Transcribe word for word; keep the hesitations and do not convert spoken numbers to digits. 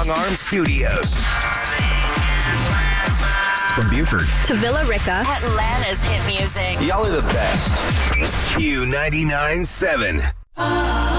Long Arm Studios. From Buford to Villa Rica, Atlanta's hit music. Y'all are the best. U ninety-nine point seven.